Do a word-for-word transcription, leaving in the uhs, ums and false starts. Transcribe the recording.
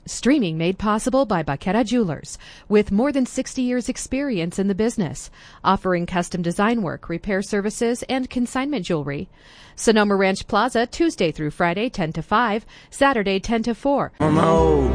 Streaming made possible by Baqueta Jewelers, with more than sixty years experience in the business, offering custom design work, repair services, and consignment jewelry. Sonoma Ranch Plaza, Tuesday through Friday, ten to five, Saturday, ten to four. I'm old.